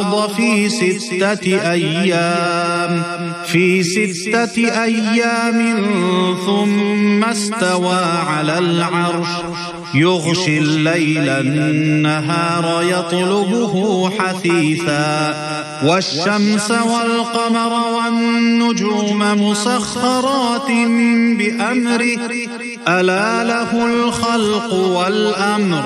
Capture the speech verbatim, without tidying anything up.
والأرض في ستة أيام في ستة أيام ثم استوى على العرش يغشي الليل النهار يطلبه حثيثا والشمس والقمر والنجوم مسخرات بأمره ألا له الخلق والأمر